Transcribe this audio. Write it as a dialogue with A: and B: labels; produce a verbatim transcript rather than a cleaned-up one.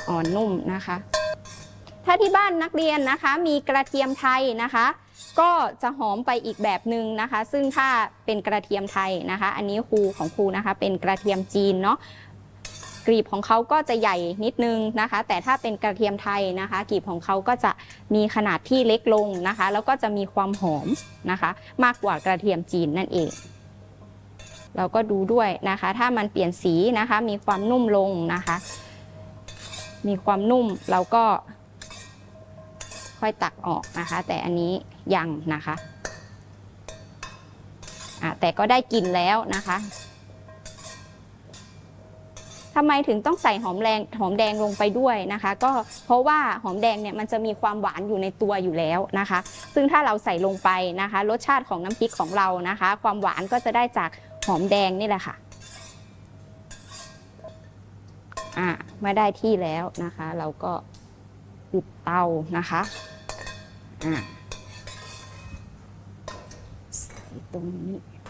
A: อ่อนนุ่มนะคะถ้าที่บ้านนักเรียนนะคะมีกระเทียมไทยนะคะก็จะหอมไปอีกแบบหนึ่งนะคะซึ่งถ้าเป็นกระเทียมไทยนะคะอันนี้ครูของครูนะคะเป็นกระเทียมจีนเนาะกลีบของเขาก็จะใหญ่นิดนึงนะคะแต่ถ้าเป็นกระเทียมไทยนะคะกลีบของเขาก็จะมีขนาดที่เล็กลงนะคะแล้วก็จะมีความหอมนะคะมากกว่ากระเทียมจีนนั่นเองเราก็ดูด้วยนะคะถ้ามันเปลี่ยนสีนะคะมีความนุ่มลงนะคะมีความนุ่มเราก็ค่อยตักออกนะคะแต่อันนี้ยังนะคะอ่ะแต่ก็ได้กลิ่นแล้วนะคะทำไมถึงต้องใส่หอมแดงหอมแดงลงไปด้วยนะคะก็เพราะว่าหอมแดงเนี่ยมันจะมีความหวานอยู่ในตัวอยู่แล้วนะคะซึ่งถ้าเราใส่ลงไปนะคะรสชาติของน้ำพริกของเรานะคะความหวานก็จะได้จากหอมแดงนี่แหละค่ะอ่ะเมื่อได้ที่แล้วนะคะเราก็ปิดเตานะคะอ่ะใส่ตรงนี้